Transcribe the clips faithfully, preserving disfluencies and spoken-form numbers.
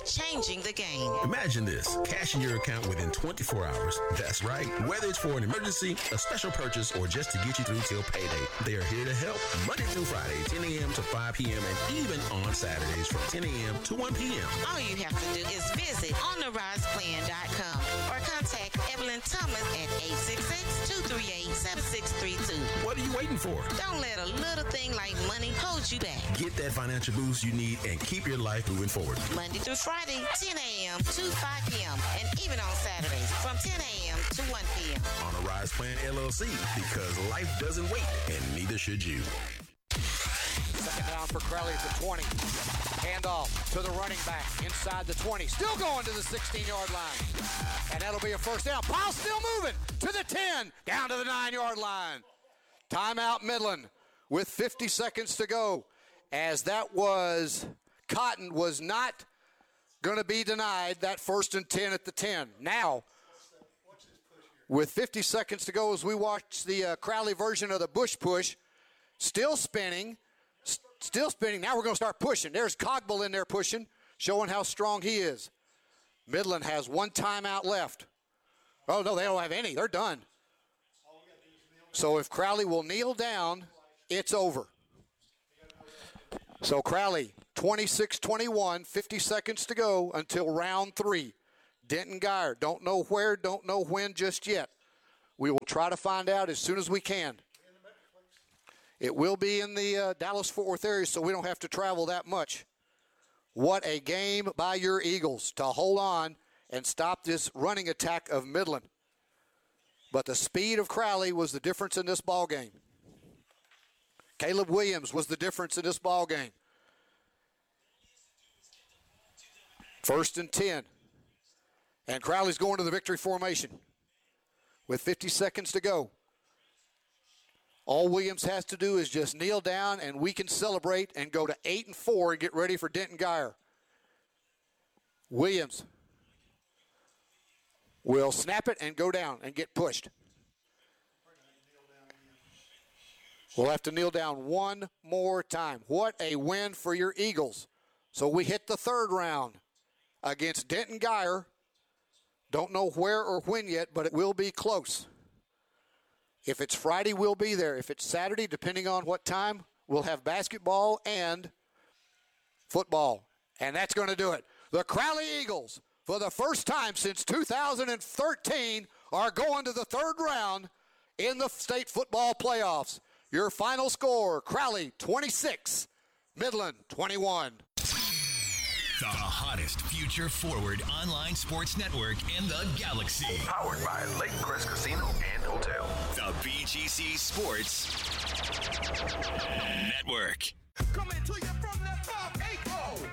changing the game. Imagine this, cash in your account within twenty-four hours. That's right. Whether it's for an emergency, a special purchase, or just to get you through till payday, they are here to help. Monday through Friday, ten a.m. to five p.m. and even on Saturdays from ten a.m. to one p.m. All you have to do is visit on the rise plan dot com or contact Evelyn Thomas at eight six six, two three eight, seven six three two. What are you waiting for? Don't let a little thing like money hold you back. Get that financial boost you need and keep your life moving forward. Monday through Friday, ten a.m. to five p.m. and even on Saturdays from ten a.m. to one p.m. On a Rise Plan L L C, because life doesn't wait, and neither should you. Second down for Crowley at the twenty. Handoff to the running back inside the twenty. Still going to the sixteen-yard line. And that'll be a first down. Powell still moving to the ten, down to the nine-yard line. Timeout Midland with fifty seconds to go. As that was, Cotton was not going to be denied that first and ten at the ten. Now, with fifty seconds to go as we watch the uh, Crowley version of the Bush push, still spinning, st- still spinning. Now we're going to start pushing. There's Cogble in there pushing, showing how strong he is. Midland has one timeout left. Oh, no, they don't have any. They're done. So if Crowley will kneel down, it's over. So Crowley, twenty-six twenty-one, fifty seconds to go until round three. Denton Guyer, don't know where, don't know when just yet. We will try to find out as soon as we can. It will be in the uh, Dallas-Fort Worth area, so we don't have to travel that much. What a game by your Eagles to hold on and stop this running attack of Midland. But the speed of Crowley was the difference in this ball game. Caleb Williams was the difference in this ball game. First and ten. And Crowley's going to the victory formation with fifty seconds to go. All Williams has to do is just kneel down, and we can celebrate and go to eight and four and get ready for Denton Guyer. Williams will snap it and go down and get pushed. We'll have to kneel down one more time. What a win for your Eagles. So we hit the third round against Denton Guyer. Don't know where or when yet, but it will be close. If it's Friday, we'll be there. If it's Saturday, depending on what time, we'll have basketball and football. And that's going to do it. The Crowley Eagles, for the first time since two thousand thirteen, are going to the third round in the state football playoffs. Your final score, Crowley twenty-six, Midland twenty-one. The hottest future forward online sports network in the galaxy. Powered by Lake Crest Casino and Hotel. The B G C Sports Network. Coming to you from that five eight oh.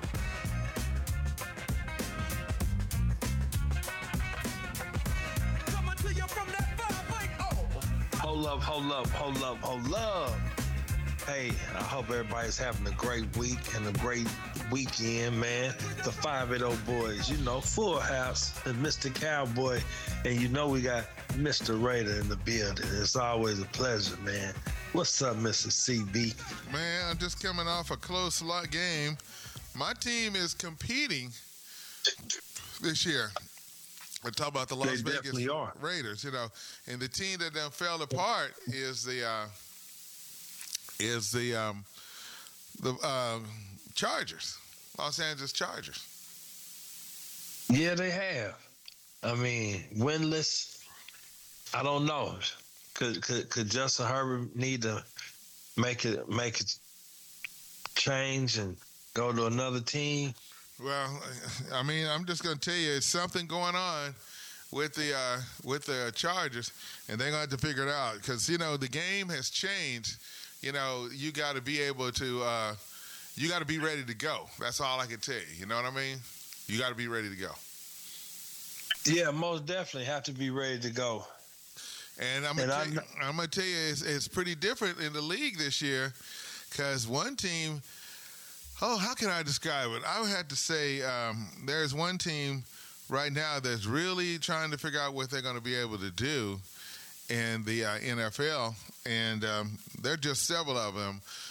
Coming to you from that five eight oh. Hold up, hold up, hold up, hold up. Hey, I hope everybody's having a great week and a great weekend, man. The five eighty boys, you know, Full House and Mister Cowboy. And you know we got Mister Raider in the building. It's always a pleasure, man. What's up, Mister C B? Man, I'm just coming off a close lot game. My team is competing this year. I talk about the Las They Vegas are. Raiders, you know. And the team that done fell apart is the uh, is the um, the uh, Chargers, Los Angeles Chargers. Yeah, they have. I mean, winless. I don't know. Could could could Justin Herbert need to make it make it change and go to another team? Well, I mean, I'm just going to tell you, it's something going on with the uh, with the Chargers, and they're going to have to figure it out because, you know, the game has changed. You know, you got to be able to uh, you got to be ready to go. That's all I can tell you. You know what I mean? You got to be ready to go. Yeah, most definitely have to be ready to go. And I'm going to I'm going to tell you, it's, it's pretty different in the league this year because one team. Oh, how can I describe it? I would have to say um, there's one team right now that's really trying to figure out what they're going to be able to do in the uh, N F L, and um, there are just several of them.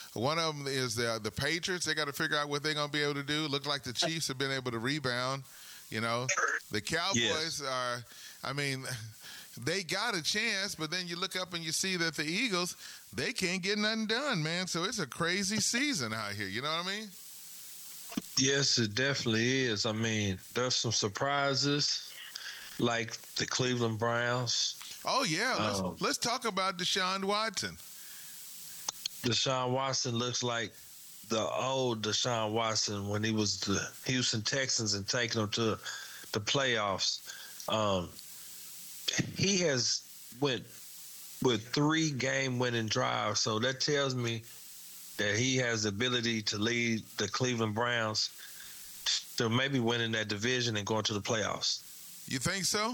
One of them is the the Patriots. They got to figure out what they're going to be able to do. Look like the Chiefs have been able to rebound. You know, the Cowboys yes. are. I mean, they got a chance, but then you look up and you see that the Eagles, they can't get nothing done, man. So it's a crazy season out here. You know what I mean? Yes, it definitely is. I mean, there's some surprises, like the Cleveland Browns. Oh yeah, let's Um, let's talk about Deshaun Watson. Deshaun Watson looks like the old Deshaun Watson when he was the Houston Texans and taking them to the playoffs. Um, he has went with three game-winning drives, so that tells me that he has the ability to lead the Cleveland Browns to maybe winning that division and going to the playoffs. You think so?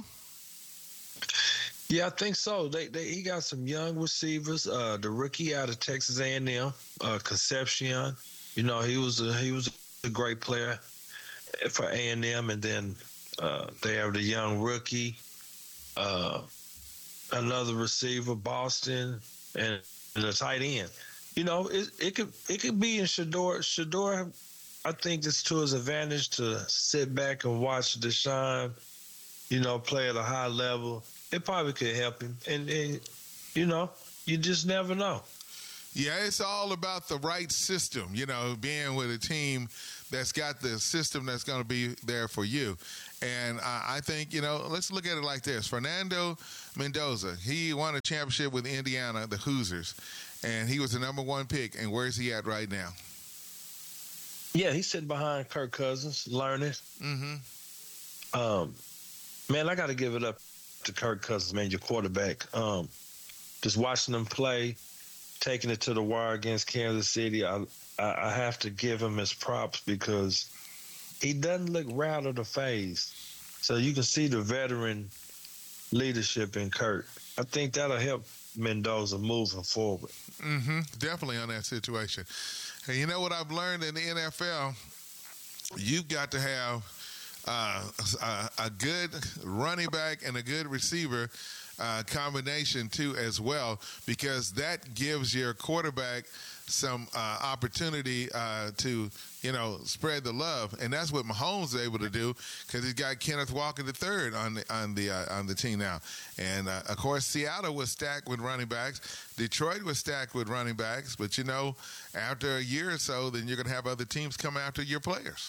Yeah, I think so. They, they he got some young receivers. Uh, the rookie out of Texas A and M, uh, Concepcion. You know, he was a, he was a great player for A and M, and then uh, they have the young rookie, uh, another receiver, Boston, and, and a tight end. You know, it it could it could be in Shador. Shador, I think it's to his advantage to sit back and watch Deshaun, you know, play at a high level. It probably could help him. And, and, you know, you just never know. Yeah, it's all about the right system, you know, being with a team that's got the system that's going to be there for you. And uh, I think, you know, let's look at it like this. Fernando Mendoza, he won a championship with Indiana, the Hoosiers, and he was the number one pick. And where's he at right now? Yeah, he's sitting behind Kirk Cousins, learning. Mm-hmm. Um, man, I got to give it up to Kirk Cousins, man, your quarterback. Um, just watching him play, taking it to the wire against Kansas City, I, I I have to give him his props because he doesn't look rattled or phased. So you can see the veteran leadership in Kirk. I think that'll help Mendoza moving forward. Mm-hmm. Definitely on that situation. And you know what I've learned in the N F L? You've got to have Uh, a, a good running back and a good receiver uh, combination too as well, because that gives your quarterback some uh, opportunity uh, to, you know, spread the love, and that's what Mahomes is able to do because he's got Kenneth Walker the third on the on the uh, on the team now, and uh, of course Seattle was stacked with running backs, Detroit was stacked with running backs, but you know, after a year or so, then you're going to have other teams come after your players.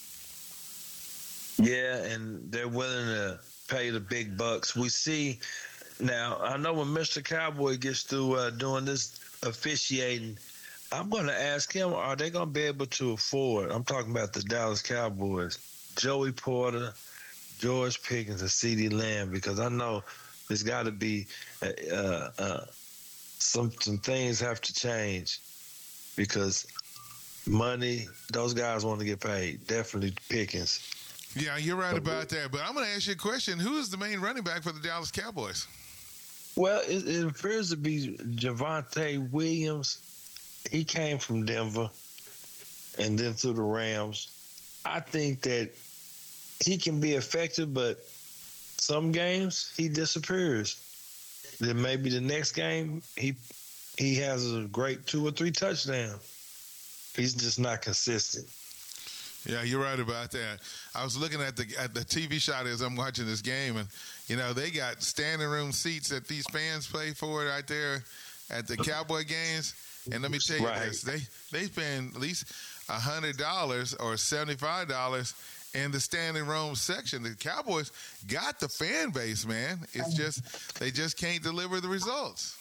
Yeah, and they're willing to pay the big bucks. We see now, I know when Mister Cowboy gets through uh, doing this officiating, I'm going to ask him, are they going to be able to afford, I'm talking about the Dallas Cowboys, Joey Porter, George Pickens, and CeeDee Lamb, because I know there's got to be uh, uh, some, some things have to change because money, those guys want to get paid, definitely Pickens. Yeah, you're right about that. But I'm going to ask you a question. Who is the main running back for the Dallas Cowboys? Well, it, it appears to be Javonte Williams. He came from Denver and then through the Rams. I think that he can be effective, but some games he disappears. Then maybe the next game he he has a great two or three touchdowns. He's just not consistent. Yeah, you're right about that. I was looking at the at the T V shot as I'm watching this game, and you know they got standing room seats that these fans pay for right there at the Cowboy games. And let me tell you Right. this: they they spend at least a hundred dollars or seventy five dollars in the standing room section. The Cowboys got the fan base, man. It's just they just can't deliver the results.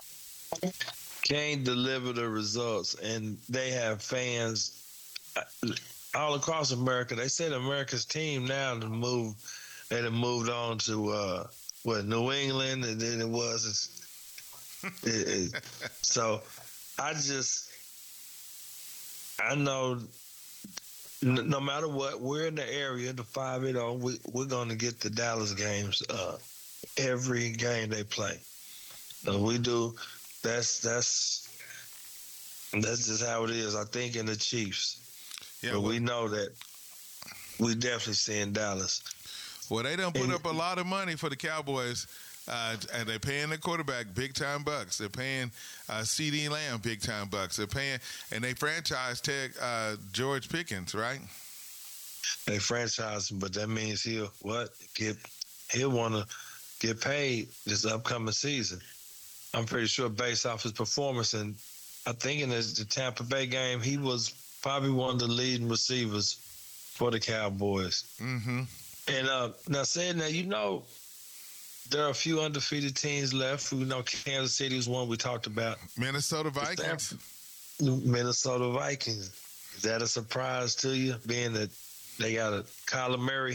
Can't deliver the results, and they have fans all across America. They said America's team now to move. They have moved on to uh, what New England, and then it was. It's, it, it, so I just I know n- no matter what, we're in the area, the five eight zero. We we're going to get the Dallas games uh, every game they play. So we do. That's that's that's just how it is. I think in the Chiefs. Yeah, but well, we know that we definitely see in Dallas. well, they don't put up a lot of money for the Cowboys Uh, and they're paying the quarterback big time bucks. They're paying uh, C D Lamb big time bucks. They're paying, and they franchise tag uh, George Pickens, right? They franchise him, but that means he'll what get he'll want to get paid this upcoming season. I'm pretty sure based off his performance, and I think in the Tampa Bay game, he was probably one of the leading receivers for the Cowboys. Mm-hmm. And uh, now saying that, you know, there are a few undefeated teams left. We know Kansas City is one we talked about. Minnesota Vikings. Minnesota Vikings. Is that a surprise to you, being that they got a Kyler Murray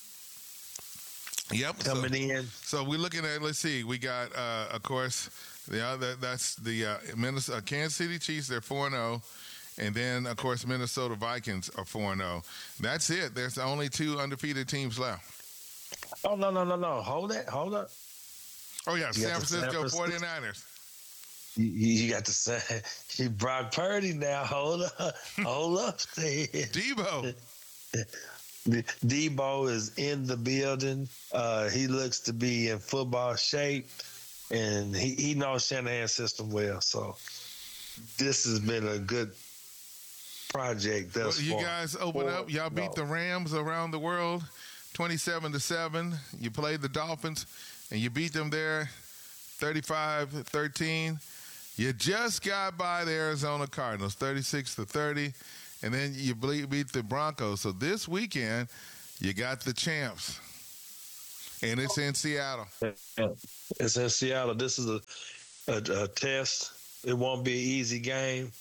Yep. coming so, in? So we're looking at, let's see, we got, uh, of course, the other, that's the uh, Minnesota, Kansas City Chiefs, they're four and oh. And then, of course, Minnesota Vikings are four and oh. That's it. There's only two undefeated teams left. Oh, no, no, no, no. Hold it. Hold up. Oh, yeah, You San got the San Francisco Francisco- forty-niners. You, you got to say, you Brock Purdy now. Hold up. Hold up there. Debo. Debo is in the building. Uh, he looks to be in football shape, and he, he knows Shanahan's system well. So this has been a good project thus Well, you far. guys open Four- up. Y'all beat no. the Rams around the world twenty-seven to seven. You played the Dolphins, and you beat them there thirty-five thirteen. You just got by the Arizona Cardinals thirty-six to thirty, and then you ble- beat the Broncos. So this weekend, you got the champs, and it's in Seattle. It's in Seattle. This is a, a, a test. It won't be an easy game.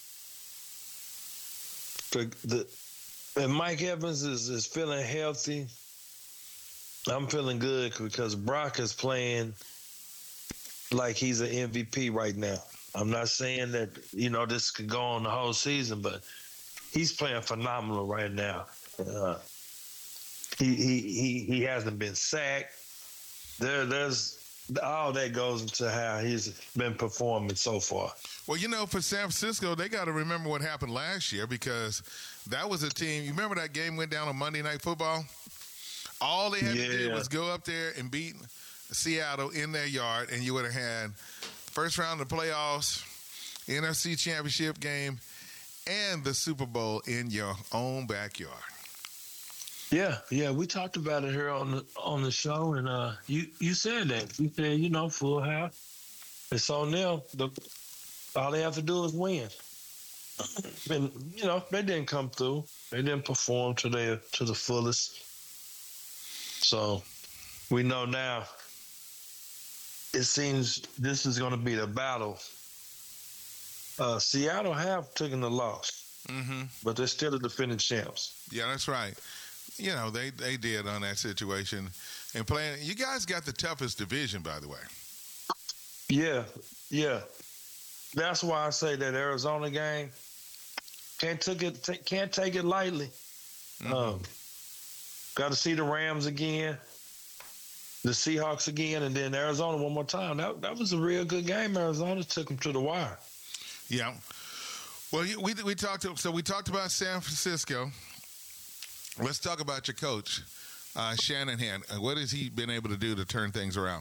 The, the, and Mike Evans is, is feeling healthy. I'm feeling good because Brock is playing like he's an M V P right now. I'm not saying that, you know, this could go on the whole season, but he's playing phenomenal right now. Uh, he, he he he hasn't been sacked. There there's all that goes into how he's been performing so far. Well, you know, for San Francisco, they got to remember what happened last year because that was a team. You remember that game went down on Monday Night Football? All they had Yeah. to do was go up there and beat Seattle in their yard, and you would have had first round of the playoffs, N F C Championship game, and the Super Bowl in your own backyard. Yeah, yeah, we talked about it here on the on the show, and uh, you you said that. You said, you know, full house. It's on them. The, all they have to do is win. And you know, they didn't come through. They didn't perform to their to the fullest. So we know now. It seems this is going to be the battle. Uh, Seattle have taken the loss, Mm-hmm. but they're still the defending champs. Yeah, that's right. You know, they, they did on that situation. And playing, you guys got the toughest division, by the way. Yeah, yeah. That's why I say that Arizona game can't take it t- can't take it lightly. Mm-hmm. Um, got to see the Rams again, the Seahawks again, and then Arizona one more time. That that was a real good game. Arizona took them to the wire. Yeah. Well, you- we we talked to, so we talked about San Francisco. Let's talk about your coach, uh, Shanahan. Uh, What has he been able to do to turn things around?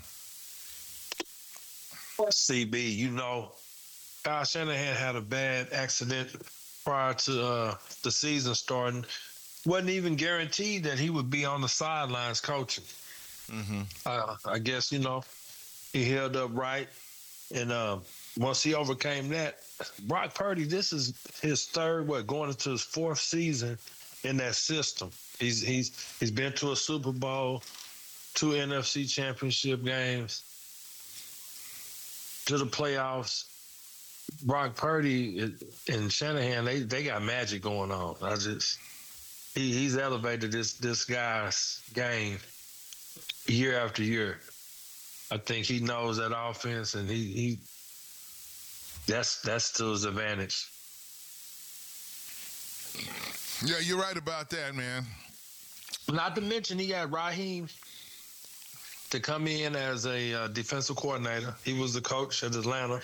C B, you know, Kyle Shanahan had a bad accident prior to uh, the season starting. Wasn't even guaranteed that he would be on the sidelines coaching. Mm-hmm. Uh, I guess, you know, he held up right. And um, once he overcame that, Brock Purdy, this is his third, what, going into his fourth season in that system. He's he's he's been to a Super Bowl, two N F C championship games, to the playoffs. Brock Purdy and Shanahan, they, they got magic going on. I just he, he's elevated this this guy's game year after year. I think he knows that offense, and he, he that's that's to his advantage. Yeah, you're right about that, man. Not to mention he got Raheem to come in as a uh, defensive coordinator. He was the coach at Atlanta.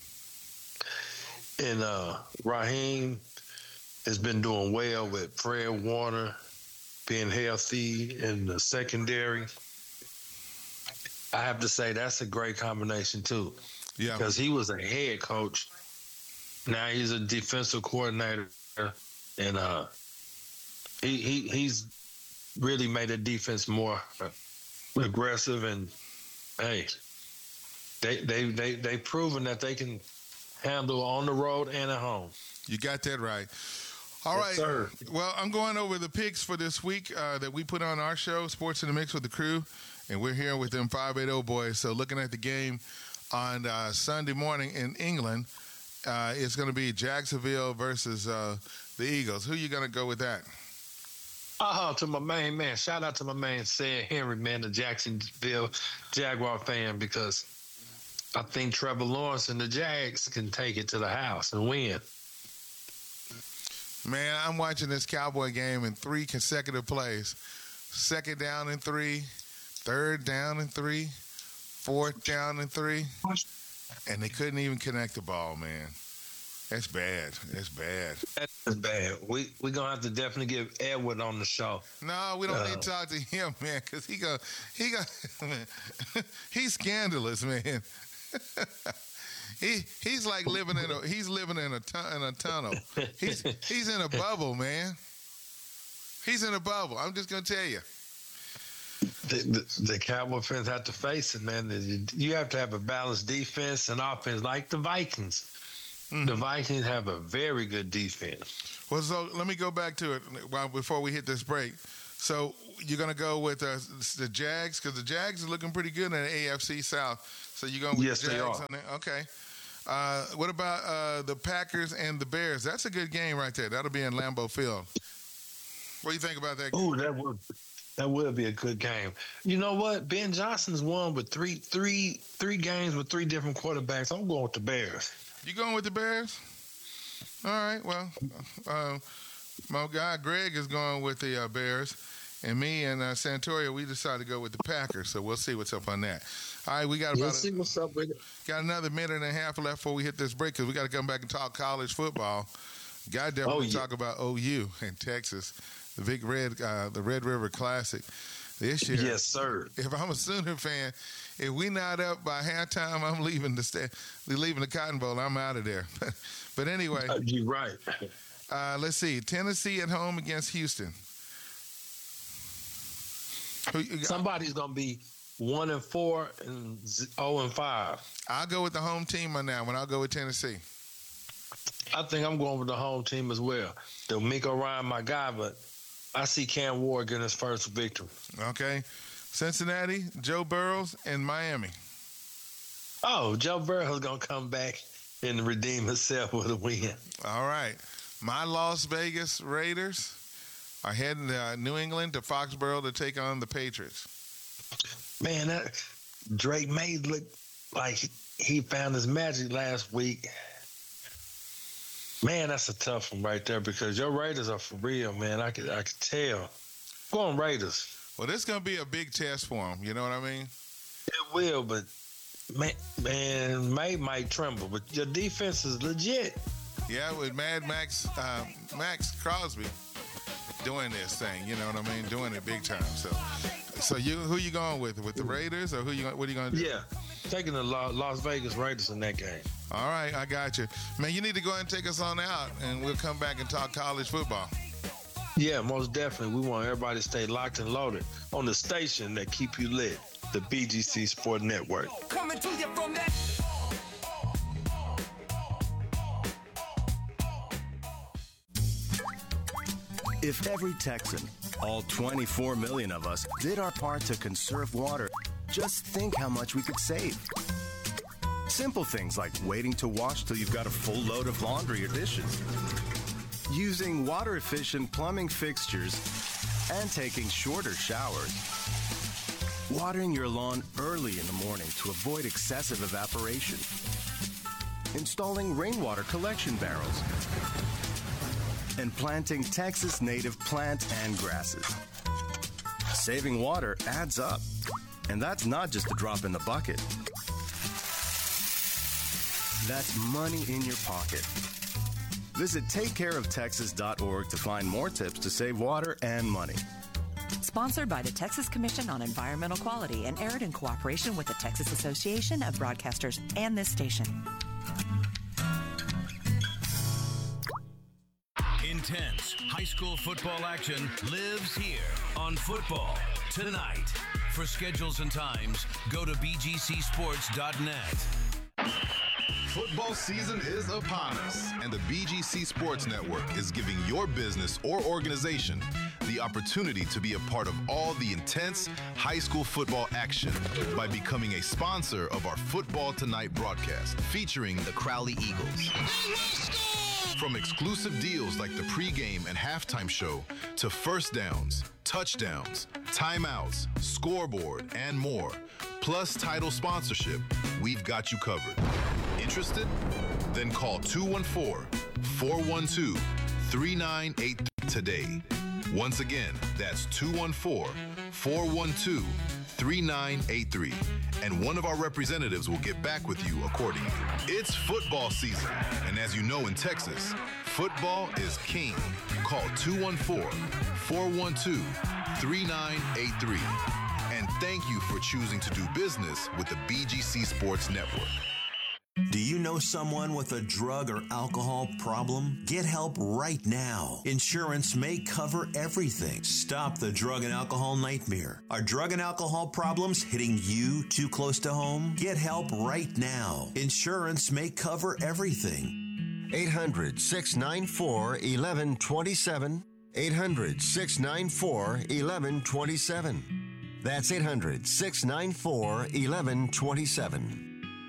And uh, Raheem has been doing well with Fred Warner being healthy in the secondary. I have to say that's a great combination too. Yeah. Because he was a head coach. Now he's a defensive coordinator, and uh, he he he's really made the defense more aggressive. And hey, they they they they proven that they can handle on the road and at home. You got that right. All Yes, right. sir. Well, I'm going over the picks for this week uh, that we put on our show, Sports in the Mix with the Crew, and we're here with them five eighty boys. So looking at the game on uh, Sunday morning in England, uh, it's going to be Jacksonville versus uh, the Eagles. Who you going to go with that? Oh, to my main man. Shout out to my man, Sid Henry, man, the Jacksonville Jaguar fan, because I think Trevor Lawrence and the Jags can take it to the house and win. Man, I'm watching this Cowboy game in three consecutive plays. Second down and three, third down and three, fourth down and three, and they couldn't even connect the ball, man. That's bad. That's bad. That's bad. We we gonna have to definitely get Edward on the show. No, we don't Uh, need to talk to him, man, because he go he go he's scandalous, man. he he's like living in a he's living in a tu- in a tunnel. He's he's in a bubble, man. He's in a bubble. I'm just gonna tell you. The, the, the Cowboy fans have to face it, man. You have to have a balanced defense and offense, like the Vikings. Mm-hmm. The Vikings have a very good defense. Well, so let me go back to it well, before we hit this break. So you're going to go with uh, the Jags, because the Jags are looking pretty good in the A F C South. So you're going with yes, the Jags they are. on there? Okay. Uh, what about uh, the Packers and the Bears? That's a good game right there. That'll be in Lambeau Field. What do you think about that game? Oh, that would that would be a good game. You know what? Ben Johnson's won with three three three games with three different quarterbacks. I'm going with the Bears. You going with the Bears? All right. Well, uh, my guy Greg is going with the uh, Bears, and me and uh, Santoria, we decided to go with the Packers. So we'll see what's up on that. All right, we got about Let's see what's up with it. got another minute and a half left before we hit this break, because we got to come back and talk college football. Got to definitely Oh, yeah. talk about O U in Texas, the Big Red, uh, the Red River Classic this year. Yes, sir. If I'm a Sooner fan, if we not up by halftime, I'm leaving the sta- leaving the Cotton Bowl. I'm out of there. But anyway, Uh, you're right. uh, let's see. Tennessee at home against Houston. Who you got? Somebody's gonna be one and four and zero and five. I'll go with the home team on that one. I'll go with Tennessee. I think I'm going with the home team as well. D'Amico Ryan, my guy, but I see Cam Ward getting his first victory. Okay. Cincinnati, Joe Burrows, and Miami. Oh, Joe Burrow's gonna come back and redeem himself with a win. All right. My Las Vegas Raiders are heading to uh, New England to Foxborough to take on the Patriots. Man, that Drake May looked like he found his magic last week. Man, that's a tough one right there, because your Raiders are for real, man. I could I could tell. Go on, Raiders. Well, this is going to be a big test for them. You know what I mean? It will, but man, man, May might tremble, but your defense is legit. Yeah, with Mad Max, uh, Max Crosby doing this thing. You know what I mean? Doing it big time. So, so you who you going with? With the Raiders, or who you? What are you going to do? Yeah, taking the La- Las Vegas Raiders in that game. All right, I got you, man. You need to go ahead and take us on out, and we'll come back and talk college football. Yeah, most definitely. We want everybody to stay locked and loaded on the station that keep you lit, the B G C Sport Network. Coming to you from that. If every Texan, all twenty-four million of us, did our part to conserve water, just think how much we could save. Simple things like waiting to wash till you've got a full load of laundry or dishes, using water-efficient plumbing fixtures, and taking shorter showers. Watering your lawn early in the morning to avoid excessive evaporation. Installing rainwater collection barrels. And planting Texas native plants and grasses. Saving water adds up. And that's not just a drop in the bucket. That's money in your pocket. Visit take care of texas dot org to find more tips to save water and money. Sponsored by the Texas Commission on Environmental Quality and aired in cooperation with the Texas Association of Broadcasters and this station. Intense high school football action lives here on Football Tonight. For schedules and times, go to b g c sports dot net. Football season is upon us, and the B G C Sports Network is giving your business or organization the opportunity to be a part of all the intense high school football action by becoming a sponsor of our Football Tonight broadcast featuring the Crowley Eagles. From exclusive deals like the pregame and halftime show to first downs, touchdowns, timeouts, scoreboard, and more, plus title sponsorship, we've got you covered. Interested? Then call two one four, four one two, three nine eight three today. Once again, that's two one four, four one two, three nine eight three, and one of our representatives will get back with you accordingly. It's football season, and as you know in Texas, football is king. Call two one four, four one two, three nine eight three. And thank you for choosing to do business with the B G C Sports Network. Do you know someone with a drug or alcohol problem? Get help right now. Insurance may cover everything. Stop the drug and alcohol nightmare. Are drug and alcohol problems hitting you too close to home? Get help right now. Insurance may cover everything. eight hundred, six nine four, one one two seven. eight hundred, six nine four, one one two seven. That's eight hundred, six nine four, one one two seven.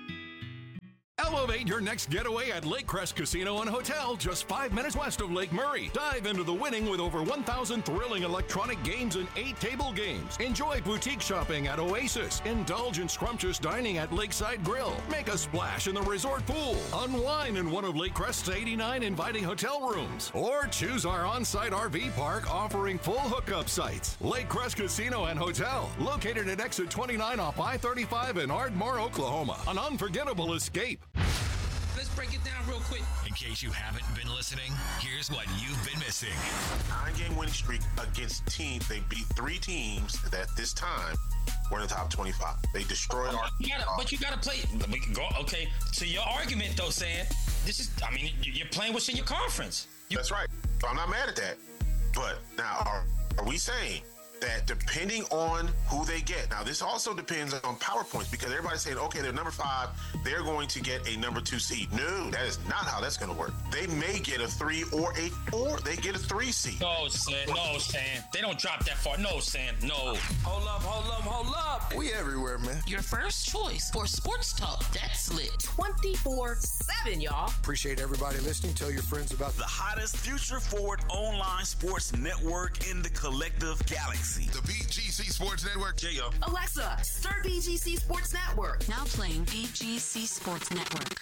Elevate your next getaway at Lake Crest Casino and Hotel, just five minutes west of Lake Murray. Dive into the winning with over one thousand thrilling electronic games and eight table games. Enjoy boutique shopping at Oasis. Indulge in scrumptious dining at Lakeside Grill. Make a splash in the resort pool. Unwind in one of Lake Crest's eighty-nine inviting hotel rooms. Or choose our on-site R V park offering full hookup sites. Lake Crest Casino and Hotel, located at exit twenty-nine off I thirty-five in Ardmore, Oklahoma. An unforgettable escape. Let's break it down real quick. In case you haven't been listening, here's what you've been missing. Nine-game winning streak against teams. They beat three teams that this time were in the top twenty-five. They destroyed our... You gotta, but you got to play... We can go, okay, to your argument, though, saying, this is, I mean, you're playing what's in your conference. You, That's right. So I'm not mad at that. But now, are, are we saying that depending on who they get, now this also depends on power points, because everybody's saying, okay, they're number five, they're going to get a number two seed. No, that is not how that's going to work. They may get a three or a four. They get a three seed. No, Sam. No, Sam. They don't drop that far. No, Sam. No. Hold up, hold up, hold up. We everywhere, man. Your first choice for sports talk that's lit. twenty-four seven, y'all. Appreciate everybody listening. Tell your friends about the hottest future forward online sports network in the collective galaxy. The B G C Sports Network. J O. Alexa, start B G C Sports Network. Now playing B G C Sports Network.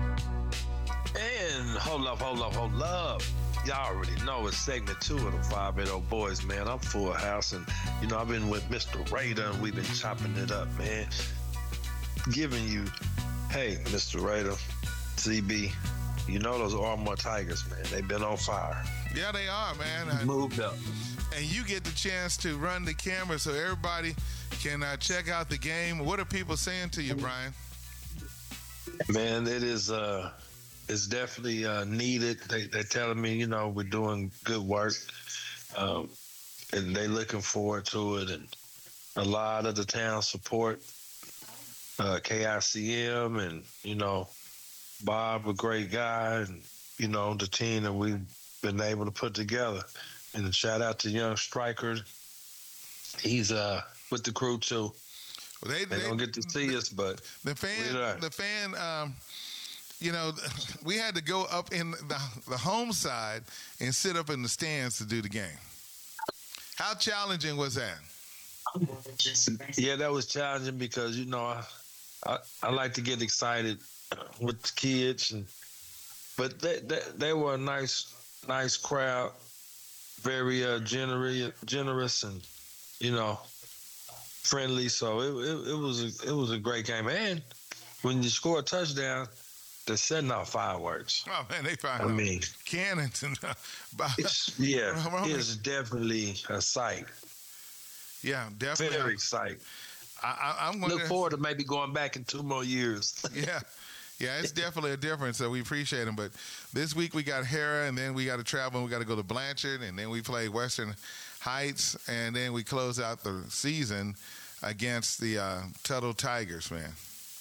And hold up, hold up, hold up. Y'all already know it's segment two of the five eighty Boys, man. I'm Full House, and, you know, I've been with Mister Raider, and we've been chopping it up, man. Giving you, hey, Mister Raider, C B, you know those Ardmore Tigers, man. They've been on fire. Yeah, they are, man. I, Moved up. And you get the chance to run the camera so everybody can uh, check out the game. What are people saying to you, Brian? Man, it is uh, it's definitely uh, needed. They, they're telling me, you know, we're doing good work, um, and they looking forward to it. And a lot of the town support uh, K I C M, and, you know, Bob, a great guy, and, you know, the team that we've been able to put together. And shout out to Young Striker. He's uh, with the crew too. Well, they, they, they don't get to see us, but the fan, the fan, um, you know, we had to go up in the, the home side and sit up in the stands to do the game. How challenging was that? Yeah, that was challenging because, you know, I, I, I like to get excited with the kids, and but they they, they were a nice nice crowd. Very uh, generous, generous, and, you know, friendly. So it, it, it was a, it was a great game. And when you score a touchdown, they're setting off fireworks. Oh man, they fired I mean, cannons and uh, it's, yeah, it's definitely a sight. Yeah, definitely. Very excited. I, I, I'm Look wondering, forward to maybe going back in two more years. yeah. Yeah, it's definitely a difference, so we appreciate them. But this week we got Hera, and then we got to travel, and we got to go to Blanchard, and then we play Western Heights, and then we close out the season against the uh, Tuttle Tigers, man.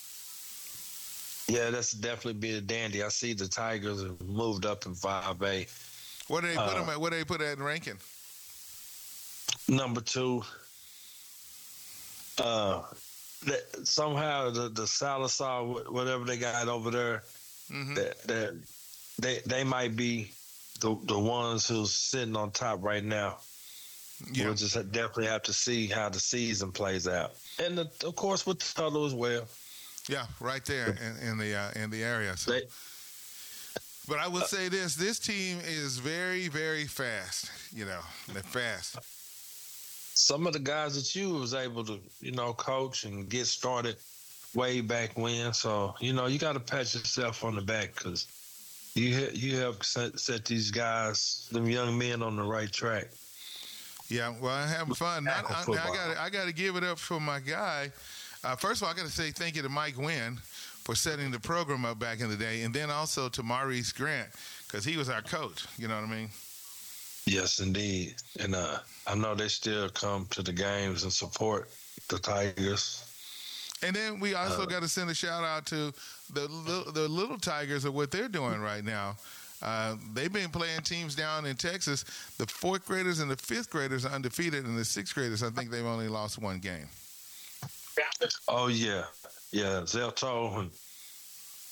Yeah, that's definitely be a dandy. I see the Tigers have moved up in five A. What do they put Uh, them at? What do they put at in ranking? Number two. Uh, that somehow the, the Salazar, wh- whatever they got over there, Mm-hmm. that, that they they might be the the ones who's sitting on top right now. Yeah. We'll just definitely have to see how the season plays out, and the, of course with Tuttle as well. Yeah, right there in, in the uh, in the area. So. They, But I would say this: this team is very, very fast. You know, they're fast. some of the guys that you was able to, you know, coach and get started way back when. So, you know, you got to pat yourself on the back because you you helped set, set these guys, them young men, on the right track. Yeah, well, I'm having fun. Now, I, Tackle now I football. got I got to give it up for my guy. Uh, first of all, I got to say thank you to Mike Wynn for setting the program up back in the day, and then also to Maurice Grant because he was our coach. You know what I mean? Yes, indeed. And uh, I know they still come to the games and support the Tigers. And then we also Uh, got to send a shout out to the little, the little Tigers of what they're doing right now. Uh, they've been playing teams down in Texas. The fourth graders and the fifth graders are undefeated, and the sixth graders, I think they've only lost one game. Oh, yeah. Yeah, Zelto and